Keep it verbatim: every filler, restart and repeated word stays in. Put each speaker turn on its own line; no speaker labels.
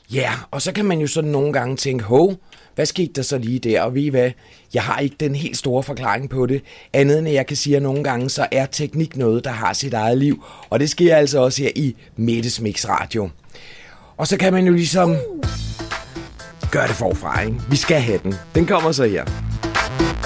Ja, og så kan man jo sådan nogle gange tænke, hov, hvad skete der så lige der? Og ved I hvad, jeg har ikke den helt store forklaring på det. Andet end jeg kan sige, at nogle gange så er teknik noget, der har sit eget liv. Og det sker altså også her i Mettes Mix Radio. Og så kan man jo ligesom gøre det forfra, ikke? Vi skal have den. Den kommer så her.